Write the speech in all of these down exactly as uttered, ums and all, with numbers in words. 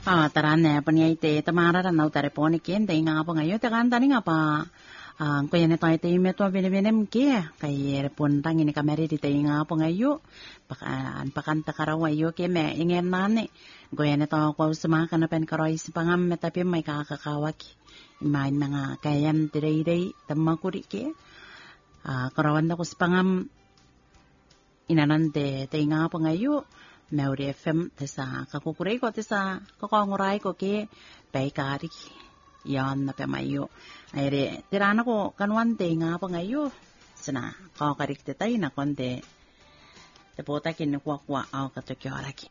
Ah, tarane pania ite tamara ran nau tare poni ken te nga pa ngayo te kan tani nga pa ah ko yene tai te me to bene bene mke kai ere pon tang ini kameri di te nga pa ngayo pakan pakan ta karawa yo ke me ingen nane ko yene to ko sema kana pen karoi sipangam me tapi mai ka ka kawaki mai mga kayan direi dei tamakuri ke ah karawan ko sipangam inanante te nga pa ngayo Maori F M tesa kakukurei ko tesa kakongorai ko ke baikari yan na pemayo aire tirana ko kanwante nga pa ngayo sana kakarik te tay na konte te pota kin kwa kwa au katokyoraki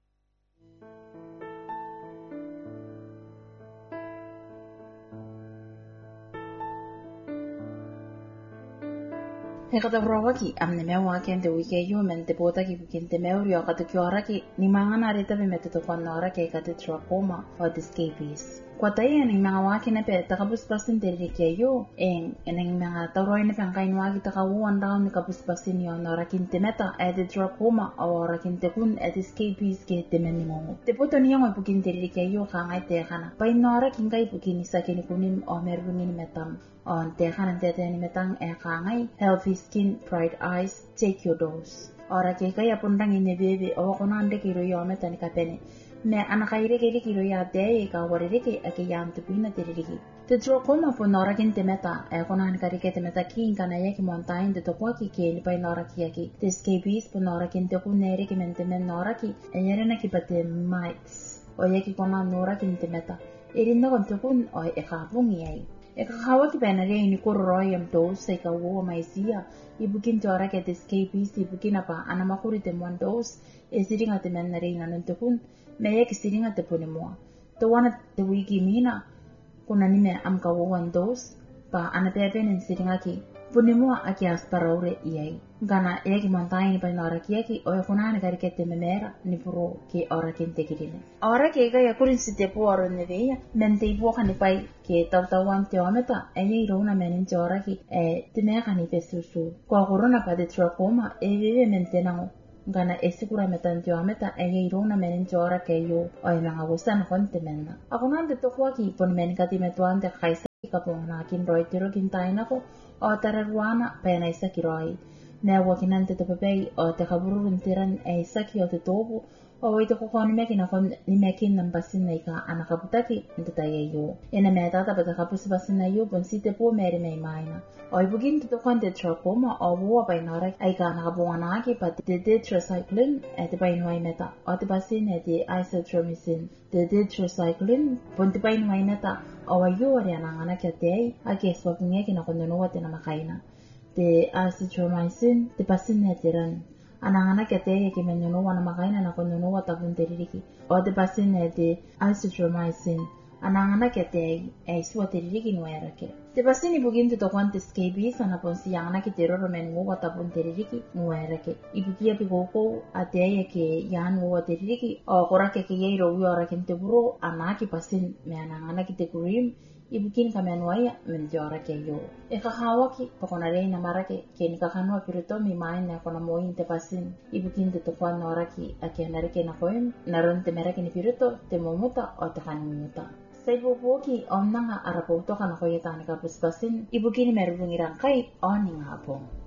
Hekata provaki amne mewa kende wike yumen te pota ki kinte meuri o kata kiora ki ni mga narita bimete to konora ke kata trachoma o discabies. Kwa tayo ni mga waki na pe takabus pasin diri ke yo en eneng mga tauroy na pangkain waki takawuan daw ni kabus pasin yo nora kinte meta edi trachoma o ora kinte kun edi discabies ke temeni mo. Te poto niya mo pukin diri ke yo kangay te kana. Pai nora kingkay pukin isa kinikunin o merbungin metam. On tekan te te ni metang e kangay healthy skin bright eyes take your dose ora ke kaya pundang ini bebe o ko nande kiro yo metan ka pene me anakaire ke kiro ya de ka warire ke ake yam tu pina tirigi te tro koma po nora kin te meta e ko nan kari ke te meta kin kana ye ki montain de to ko ki ke ni pai nora ki ki te skabis po nora kin te ku nere ki mente men nora ki e yere na ki pate mites o ye ki kona nora kin te meta irinno kon te kun o e ka bungi ai E kakawa ki penare ini koroi am dos e ka wo maisia ibukin tora ke te skabis ibukin apa anamakuri te mon dos e siringa te menare ina nante kun me ye ki siringa te pone moa to wana te wiki mina kuna nime am ka wo wan dos pa anapepe nen siringa ki pone moa aki asparaure iai gana e ki montaini pa nora ki ki o e kuna ne kari ke te memera ni puro ki ora kinte kirine ora ke ga ya kurin site puaro ne veia mente i buoka ni pai ke tau tau am te ometa e ye irona menin te ora ki e te mea kani pesusu ko korona pa de trachoma e vive mente nango gana e sikura metan te ometa e ye irona menin te ora ke yo o e manga gusan konte menna ako nante tokwa ki pon men kati metuante kaisa ka pon na kin roi tiro kin taina ko o tararuana pena isa ki roi ne wakinante te papei o te kabururun tiran e isaki o te tobu o wai te kokoni meki na kon ni meki nan basin nei ka ana kaputaki nte tai yo ena me tata pa te kapusi basin na yo pon si te po meri mei maina o i bugin te tokon te trachoma o bua pai nara ai ka na kabuana ki pa te tetracycline e te pai nuai meta o te basin e te isotretinoin te tetracycline pon te pai nuai meta o wai yo ari anangana kia te ai a ke swapungia ki na kondonua te na makaina te azithromycin te pasin te ran anangana ke te ke menyono wana makaina na kono wa tabun teririki o te pasin te azithromycin anangana ke te e swa teririki no era ke te pasin ibugin te tokwante skabis ana ponsi yana ki te roro men wa tabun teririki no era ke ibugia pi goko ate ye ke yan wa teririki o kora ke ke ye ro ora ke te buro anaki pasin me anangana ki te kurim ibukin kamenwaya menjora ke yo e kahawa ki pokona reina marake ke ni kakanwa piruto mi main na kona moin te pasin ibukin te tokwan nora ki ake narike na koem naron te merake ni piruto te momuta o te kanmuta sai boboki onnanga arapo to kana koyeta ni kapus pasin ibukin merubungi rangkai o ni ngapong